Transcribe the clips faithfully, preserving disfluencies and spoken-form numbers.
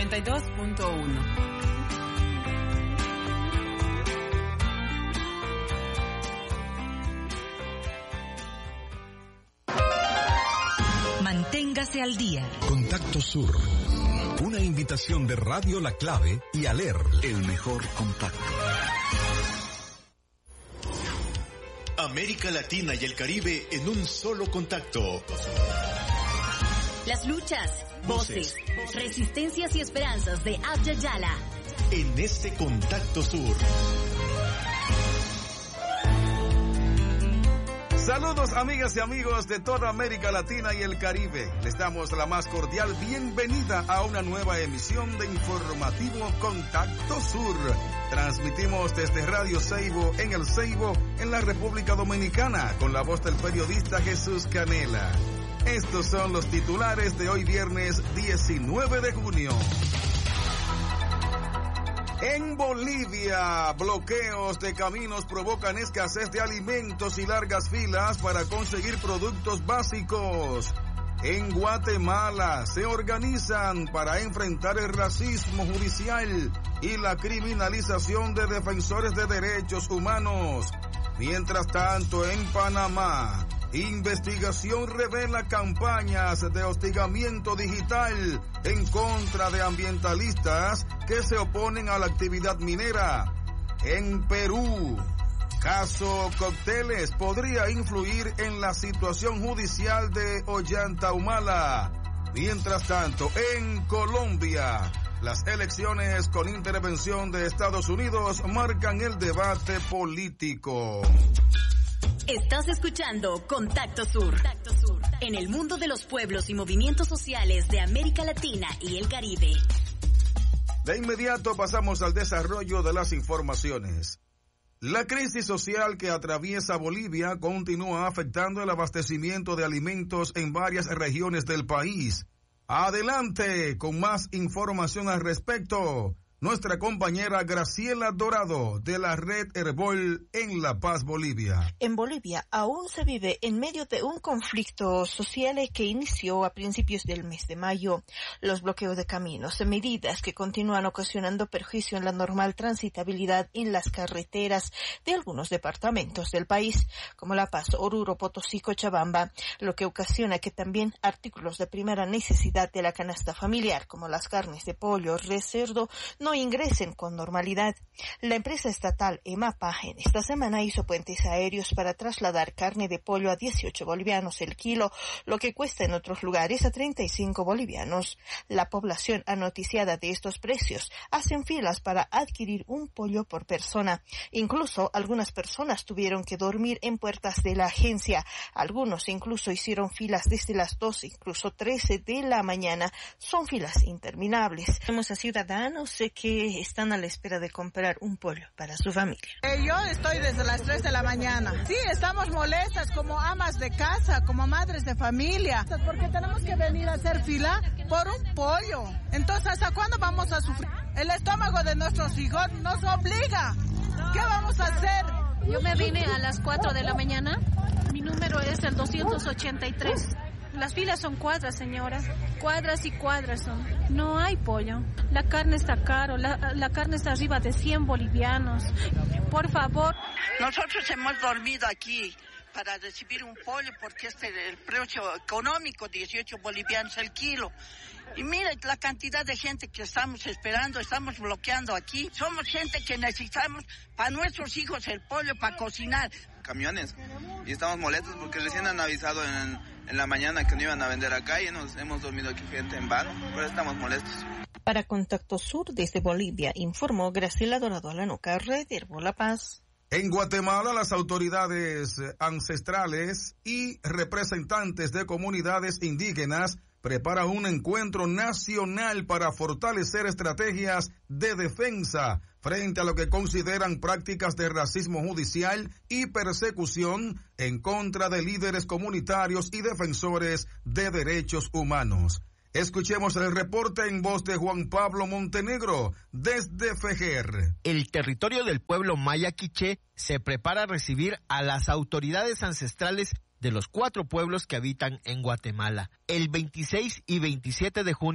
noventa y dos punto uno. Manténgase al día. Contacto Sur. Una invitación de Radio La Clave y Aler, el mejor contacto. América Latina y el Caribe en un solo contacto. Las luchas, voces, resistencias y esperanzas de Abya Yala. En este Contacto Sur. Saludos amigas y amigos de toda América Latina y el Caribe. Les damos la más cordial bienvenida a una nueva emisión de informativo Contacto Sur. Transmitimos desde Radio Ceibo en El Ceibo, en la República Dominicana, con la voz del periodista Jesús Canela. Estos son los titulares de hoy viernes diecinueve de junio. En Bolivia, bloqueos de caminos provocan escasez de alimentos y largas filas para conseguir productos básicos. En Guatemala se organizan para enfrentar el racismo judicial y la criminalización de defensores de derechos humanos. Mientras tanto, en Panamá, investigación revela campañas de hostigamiento digital en contra de ambientalistas que se oponen a la actividad minera. En Perú, caso Cócteles podría influir en la situación judicial de Ollanta Humala. Mientras tanto, en Colombia, las elecciones con intervención de Estados Unidos marcan el debate político. Estás escuchando Contacto Sur. Contacto Sur. En el mundo de los pueblos y movimientos sociales de América Latina y el Caribe. De inmediato pasamos al desarrollo de las informaciones. La crisis social que atraviesa Bolivia continúa afectando el abastecimiento de alimentos en varias regiones del país. Adelante con más información al respecto. Nuestra compañera Graciela Dorado de la Red Herbol en La Paz, Bolivia. En Bolivia aún se vive en medio de un conflicto social que inició a principios del mes de mayo. Los bloqueos de caminos, medidas que continúan ocasionando perjuicio en la normal transitabilidad en las carreteras de algunos departamentos del país, como La Paz, Oruro, Potosí, Cochabamba, lo que ocasiona que también artículos de primera necesidad de la canasta familiar, como las carnes de pollo, res, cerdo, no ingresen con normalidad. La empresa estatal EMAPA en esta semana hizo puentes aéreos para trasladar carne de pollo a dieciocho bolivianos el kilo, lo que cuesta en otros lugares a treinta y cinco bolivianos. La población anoticiada de estos precios hacen filas para adquirir un pollo por persona. Incluso algunas personas tuvieron que dormir en puertas de la agencia. Algunos incluso hicieron filas desde las doce, incluso trece de la mañana. Son filas interminables. Tenemos a ciudadanos que están a la espera de comprar un pollo para su familia. Eh, yo estoy desde las tres de la mañana. Sí, estamos molestas como amas de casa, como madres de familia, porque tenemos que venir a hacer fila por un pollo. Entonces, ¿hasta cuándo vamos a sufrir? El estómago de nuestros hijos nos obliga. ¿Qué vamos a hacer? Yo me vine a las cuatro de la mañana. Mi número es el doscientos ochenta y tres. Las filas son cuadras, señora. Cuadras y cuadras son. No hay pollo. La carne está caro. La, la carne está arriba de cien bolivianos. Por favor. Nosotros hemos dormido aquí para recibir un pollo porque este es el precio económico, dieciocho bolivianos el kilo. Y mire la cantidad de gente que estamos esperando, estamos bloqueando aquí. Somos gente que necesitamos para nuestros hijos el pollo para cocinar. Camiones. Y estamos molestos porque recién han avisado en, en la mañana que no iban a vender acá y nos hemos dormido aquí gente en vano. Por eso estamos molestos. Para Contacto Sur desde Bolivia, informó Graciela Dorado Alanuca, Red Herbol La Paz. En Guatemala, las autoridades ancestrales y representantes de comunidades indígenas preparan un encuentro nacional para fortalecer estrategias de defensa frente a lo que consideran prácticas de racismo judicial y persecución en contra de líderes comunitarios y defensores de derechos humanos. Escuchemos el reporte en voz de Juan Pablo Montenegro, desde Fejer. El territorio del pueblo maya quiché se prepara a recibir a las autoridades ancestrales de los cuatro pueblos que habitan en Guatemala. El veintiséis y veintisiete de junio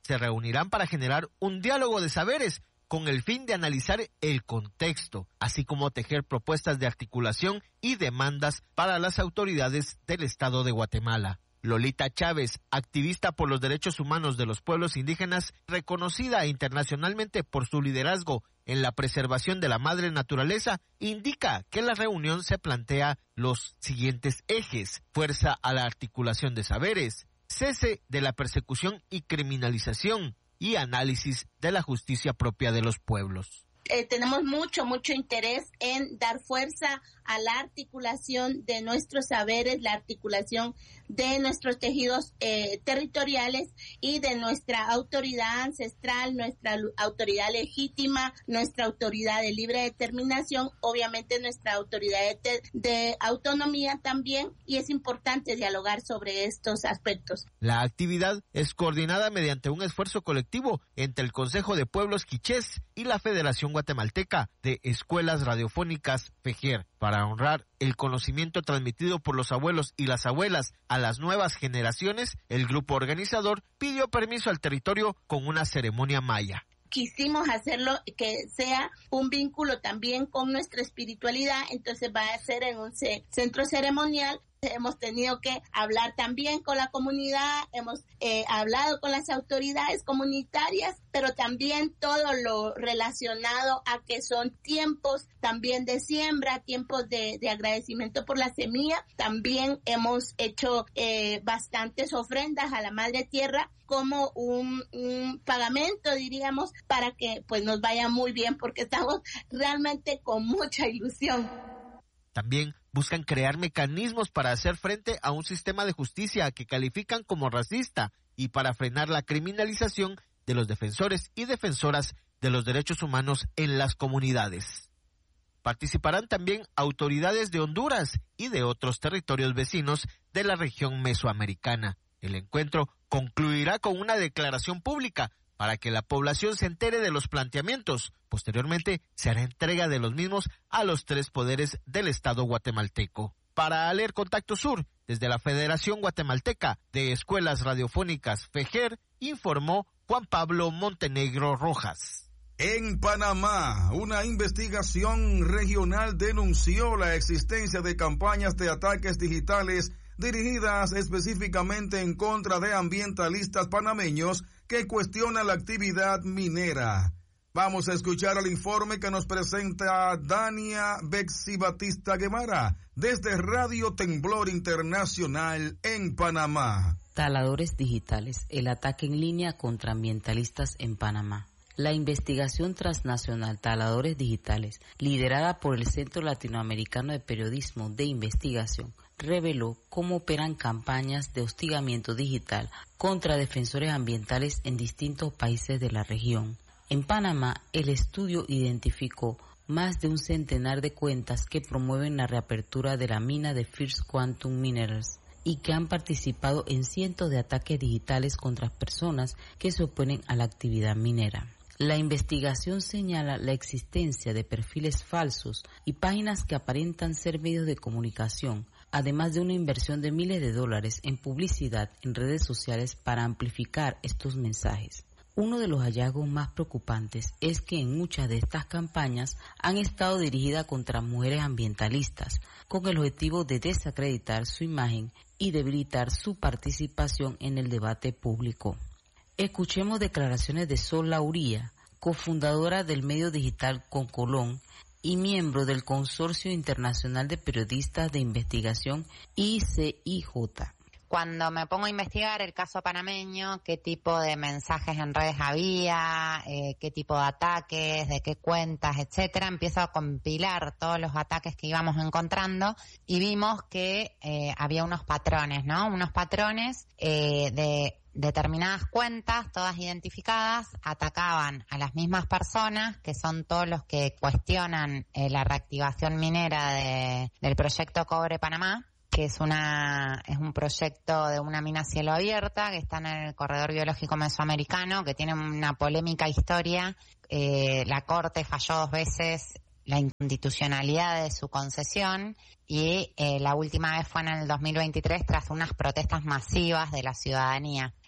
se reunirán para generar un diálogo de saberes con el fin de analizar el contexto, así como tejer propuestas de articulación y demandas para las autoridades del Estado de Guatemala. Lolita Chávez, activista por los derechos humanos de los pueblos indígenas, reconocida internacionalmente por su liderazgo en la preservación de la madre naturaleza, indica que la reunión se plantea los siguientes ejes: fuerza a la articulación de saberes, cese de la persecución y criminalización, y análisis de la justicia propia de los pueblos. Eh, tenemos mucho, mucho interés en dar fuerza a la articulación de nuestros saberes, la articulación de nuestros tejidos eh, territoriales y de nuestra autoridad ancestral, nuestra autoridad legítima, nuestra autoridad de libre determinación, obviamente nuestra autoridad de, de autonomía también, y es importante dialogar sobre estos aspectos. La actividad es coordinada mediante un esfuerzo colectivo entre el Consejo de Pueblos Quichés y la Federación Guatemalteca de Escuelas Radiofónicas FEJER, para honrar el conocimiento transmitido por los abuelos y las abuelas a las nuevas generaciones. El grupo organizador pidió permiso al territorio con una ceremonia maya. Quisimos hacerlo que sea un vínculo también con nuestra espiritualidad, entonces va a ser en un centro ceremonial. Hemos tenido que hablar también con la comunidad, hemos eh, hablado con las autoridades comunitarias, pero también todo lo relacionado a que son tiempos también de siembra, tiempos de, de agradecimiento por la semilla. También hemos hecho eh, bastantes ofrendas a la Madre Tierra como un, un pagamento, diríamos, para que pues nos vaya muy bien, porque estamos realmente con mucha ilusión. También buscan crear mecanismos para hacer frente a un sistema de justicia que califican como racista y para frenar la criminalización de los defensores y defensoras de los derechos humanos en las comunidades. Participarán también autoridades de Honduras y de otros territorios vecinos de la región mesoamericana. El encuentro concluirá con una declaración pública para que la población se entere de los planteamientos. Posteriormente, se hará entrega de los mismos a los tres poderes del Estado guatemalteco. Para ALER Contacto Sur, desde la Federación Guatemalteca de Escuelas Radiofónicas FEJER, informó Juan Pablo Montenegro Rojas. En Panamá, una investigación regional denunció la existencia de campañas de ataques digitales dirigidas específicamente en contra de ambientalistas panameños que cuestionan la actividad minera. Vamos a escuchar el informe que nos presenta Dania Bexi Batista Guevara desde Radio Temblor Internacional en Panamá. Taladores digitales, el ataque en línea contra ambientalistas en Panamá. La investigación transnacional Taladores Digitales, liderada por el Centro Latinoamericano de Periodismo de Investigación, reveló cómo operan campañas de hostigamiento digital contra defensores ambientales en distintos países de la región. En Panamá, el estudio identificó más de un centenar de cuentas que promueven la reapertura de la mina de First Quantum Minerals y que han participado en cientos de ataques digitales contra personas que se oponen a la actividad minera. La investigación señala la existencia de perfiles falsos y páginas que aparentan ser medios de comunicación, además de una inversión de miles de dólares en publicidad en redes sociales para amplificar estos mensajes. Uno de los hallazgos más preocupantes es que en muchas de estas campañas han estado dirigidas contra mujeres ambientalistas, con el objetivo de desacreditar su imagen y debilitar su participación en el debate público. Escuchemos declaraciones de Sol Lauría, cofundadora del medio digital Concolón y miembro del Consorcio Internacional de Periodistas de Investigación I C I J. Cuando me pongo a investigar el caso panameño, qué tipo de mensajes en redes había, eh, qué tipo de ataques, de qué cuentas, etcétera, empiezo a compilar todos los ataques que íbamos encontrando y vimos que eh, había unos patrones, ¿no? Unos patrones eh, de determinadas cuentas, todas identificadas, atacaban a las mismas personas, que son todos los que cuestionan eh, la reactivación minera de, del proyecto Cobre Panamá, que es una es un proyecto de una mina a cielo abierta que está en el corredor biológico mesoamericano, que tiene una polémica historia. Eh, la Corte falló dos veces la inconstitucionalidad de su concesión y eh, la última vez fue en el dos mil veintitrés tras unas protestas masivas de la ciudadanía.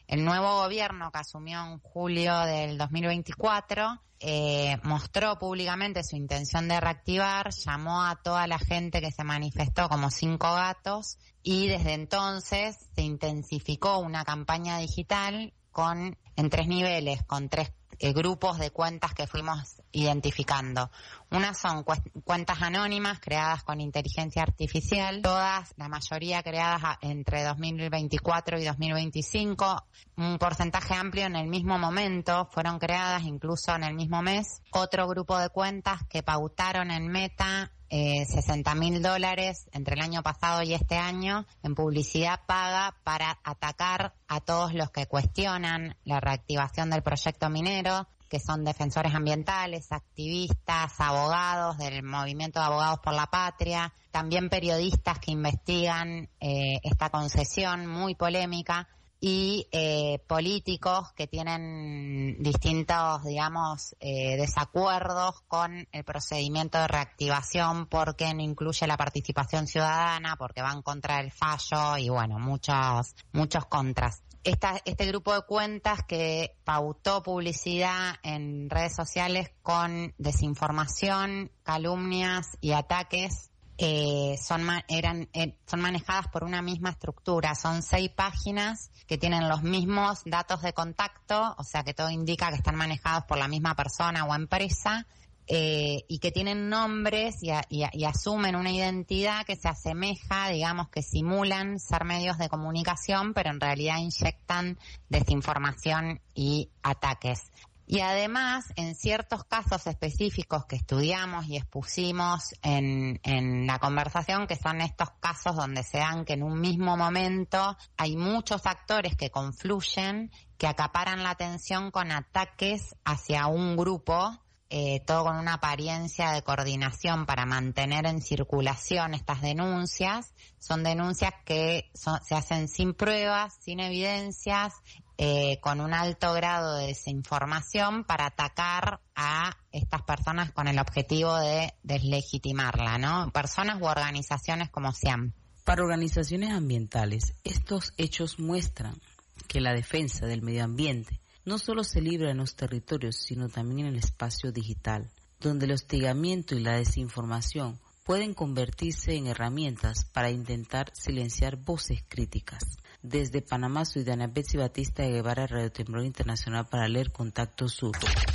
El nuevo gobierno que asumió en julio del dos mil veinticuatro eh, mostró públicamente su intención de reactivar, llamó a toda la gente que se manifestó como cinco gatos y desde entonces se intensificó una campaña digital con en tres niveles, con tres eh, grupos de cuentas que fuimos identificando. Unas son cu- cuentas anónimas creadas con inteligencia artificial, todas, la mayoría creadas a, entre dos mil veinticuatro y dos mil veinticinco, un porcentaje amplio en el mismo momento, fueron creadas incluso en el mismo mes. Otro grupo de cuentas que pautaron en Meta eh, sesenta mil dólares entre el año pasado y este año en publicidad paga para atacar a todos los que cuestionan la reactivación del proyecto minero, que son defensores ambientales, activistas, abogados del Movimiento de Abogados por la Patria, también periodistas que investigan eh, esta concesión muy polémica y eh, políticos que tienen distintos, digamos, eh, desacuerdos con el procedimiento de reactivación porque no incluye la participación ciudadana, porque va en contra del fallo y, bueno, muchos, muchos contras. Esta, este grupo de cuentas que pautó publicidad en redes sociales con desinformación, calumnias y ataques eh, son eran eh, son manejadas por una misma estructura. Son seis páginas que tienen los mismos datos de contacto, o sea que todo indica que están manejados por la misma persona o empresa. Eh, y que tienen nombres y, a, y, a, y asumen una identidad que se asemeja, digamos, que simulan ser medios de comunicación, pero en realidad inyectan desinformación y ataques. Y además, en ciertos casos específicos que estudiamos y expusimos en, en la conversación, que son estos casos donde se dan que en un mismo momento hay muchos actores que confluyen, que acaparan la atención con ataques hacia un grupo, Eh, todo con una apariencia de coordinación para mantener en circulación estas denuncias. Son denuncias que son, se hacen sin pruebas, sin evidencias, eh, con un alto grado de desinformación para atacar a estas personas con el objetivo de deslegitimarla, ¿no? Personas u organizaciones como SIAM. Para organizaciones ambientales, estos hechos muestran que la defensa del medio ambiente no solo se libra en los territorios, sino también en el espacio digital, donde el hostigamiento y la desinformación pueden convertirse en herramientas para intentar silenciar voces críticas. Desde Panamá, soy Diana Betsy Batista de Guevara, Radio Temblor Internacional, para leer Contacto Sur.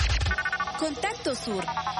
Contacto Sur.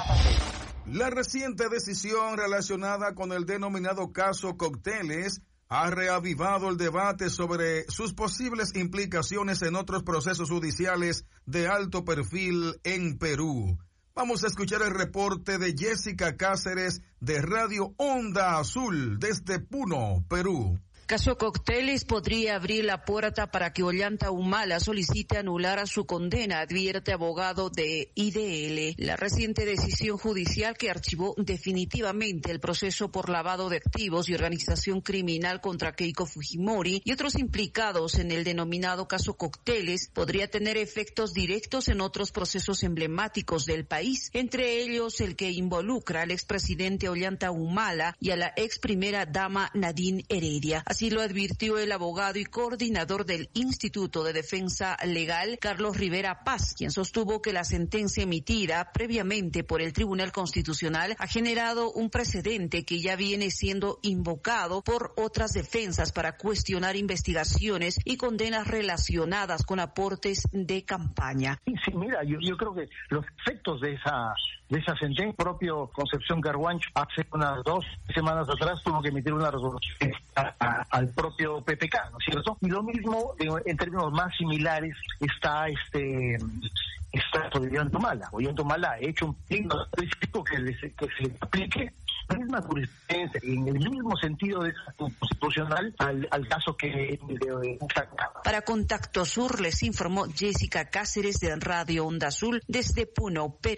La reciente decisión relacionada con el denominado caso Cócteles ha reavivado el debate sobre sus posibles implicaciones en otros procesos judiciales de alto perfil en Perú. Vamos a escuchar el reporte de Jessica Cáceres de Radio Onda Azul desde Puno, Perú. Caso Cócteles podría abrir la puerta para que Ollanta Humala solicite anular su condena, advierte abogado de I D L. La reciente decisión judicial que archivó definitivamente el proceso por lavado de activos y organización criminal contra Keiko Fujimori y otros implicados en el denominado caso Cócteles podría tener efectos directos en otros procesos emblemáticos del país, entre ellos el que involucra al expresidente Ollanta Humala y a la ex primera dama Nadine Heredia. Así lo advirtió el abogado y coordinador del Instituto de Defensa Legal, Carlos Rivera Paz, quien sostuvo que la sentencia emitida previamente por el Tribunal Constitucional ha generado un precedente que ya viene siendo invocado por otras defensas para cuestionar investigaciones y condenas relacionadas con aportes de campaña. Sí, sí, mira, yo, yo creo que los efectos de esa de esa sentencia, propio Concepción Carhuancho hace unas dos semanas atrás tuvo que emitir una resolución a, a, al propio P P K, ¿no es cierto? Y lo mismo, en, en términos más similares, está este está Ollanta Humala. Ollanta Humala ha hecho un pedido específico que, les, que se aplique la misma jurisprudencia, en el mismo sentido de constitucional al, al caso que sacaba. Para Contacto Sur les informó Jessica Cáceres de Radio Onda Azul desde Puno, Perú.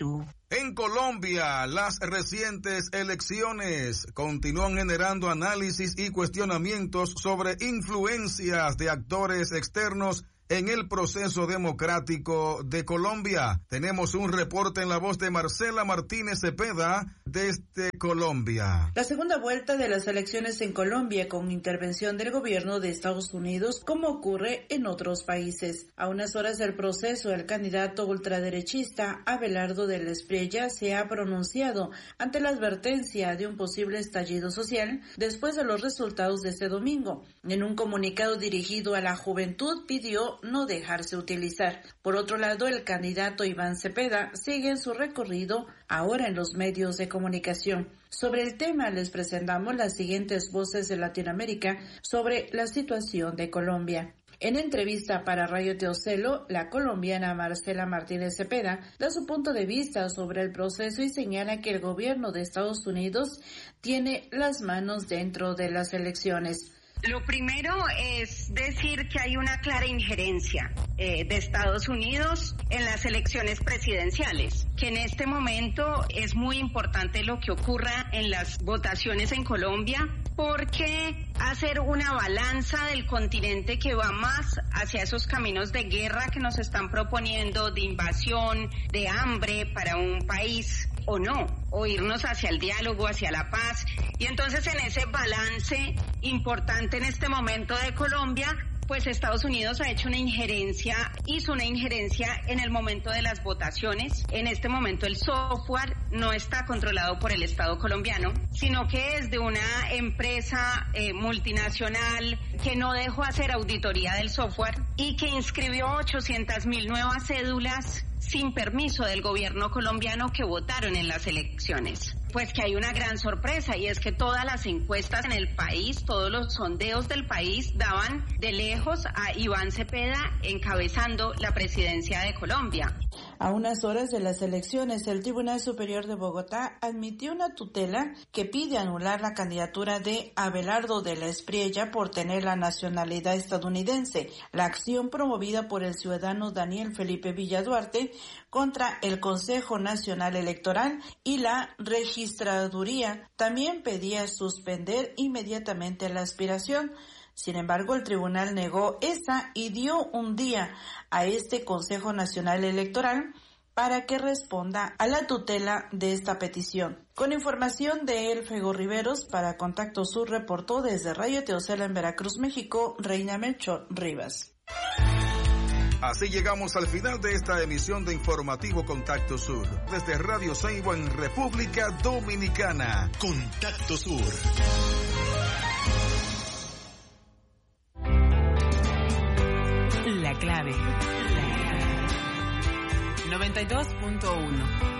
En Colombia, las recientes elecciones continúan generando análisis y cuestionamientos sobre influencias de actores externos en el proceso democrático de Colombia. Tenemos un reporte en la voz de Marcela Martínez Cepeda desde Colombia. La segunda vuelta de las elecciones en Colombia con intervención del gobierno de Estados Unidos, como ocurre en otros países. A unas horas del proceso, el candidato ultraderechista Abelardo de la Espriella se ha pronunciado ante la advertencia de un posible estallido social después de los resultados de este domingo. En un comunicado dirigido a la juventud pidió no dejarse utilizar. Por otro lado, el candidato Iván Cepeda sigue en su recorrido ahora en los medios de comunicación. Sobre el tema les presentamos las siguientes voces de Latinoamérica sobre la situación de Colombia. En entrevista para Radio Teocelo, la colombiana Marcela Martínez Cepeda da su punto de vista sobre el proceso y señala que el gobierno de Estados Unidos tiene las manos dentro de las elecciones. Lo primero es decir que hay una clara injerencia eh, de Estados Unidos en las elecciones presidenciales, que en este momento es muy importante lo que ocurra en las votaciones en Colombia, porque hacer una balanza del continente que va más hacia esos caminos de guerra que nos están proponiendo, de invasión, de hambre para un país o no, o irnos hacia el diálogo, hacia la paz. Y entonces en ese balance importante en este momento de Colombia, pues Estados Unidos ha hecho una injerencia, hizo una injerencia en el momento de las votaciones. En este momento el software no está controlado por el Estado colombiano, sino que es de una empresa eh, multinacional que no dejó hacer auditoría del software y que inscribió ochocientas mil nuevas cédulas sin permiso del gobierno colombiano que votaron en las elecciones. Pues que hay una gran sorpresa y es que todas las encuestas en el país, todos los sondeos del país daban de lejos a Iván Cepeda encabezando la presidencia de Colombia. A unas horas de las elecciones, el Tribunal Superior de Bogotá admitió una tutela que pide anular la candidatura de Abelardo de la Espriella por tener la nacionalidad estadounidense. La acción promovida por el ciudadano Daniel Felipe Villaduarte contra el Consejo Nacional Electoral y la Registraduría también pedía suspender inmediatamente la aspiración. Sin embargo, el tribunal negó esa y dio un día a este Consejo Nacional Electoral para que responda a la tutela de esta petición. Con información de Elfego Riveros, para Contacto Sur reportó desde Radio Teocela en Veracruz, México, Reina Melchor Rivas. Así llegamos al final de esta emisión de Informativo Contacto Sur, desde Radio Ceibo en República Dominicana. Contacto Sur. La clave. noventa y dos punto uno.